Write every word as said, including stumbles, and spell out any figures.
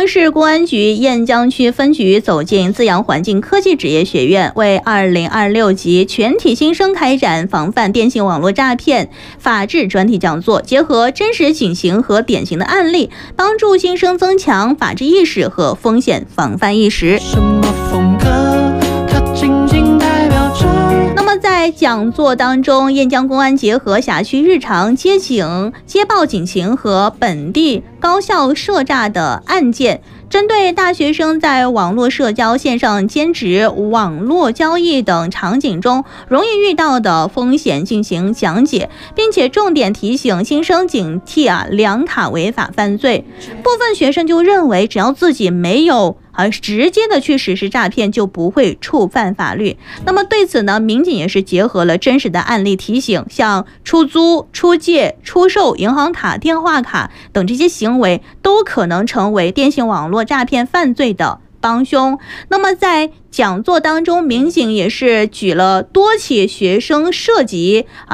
江市公安局雁江区分局走进资阳环境科技职业学院，为二零二六级全体新生开展防范电信网络诈骗法治专题讲座，结合真实警情和典型的案例，帮助新生增强法治意识和风险防范意识。 什么风格它仅仅代表着。 那么在讲座当中，雁江公安结合辖区日常接警、接报警情和本地高校涉诈的案件，针对大学生在网络社交、线上兼职、网络交易等场景中容易遇到的风险进行讲解，并且重点提醒新生警惕啊两卡违法犯罪。部分学生就认为，只要自己没有而直接的去实施诈骗，就不会触犯法律。那么对此呢，民警也是结合了真实的案例提醒，像出租、出借、出售银行卡、电话卡等这些行为，都可能成为电信网络诈骗犯罪的帮凶。那么在讲座当中，民警也是举了多起学生涉及啊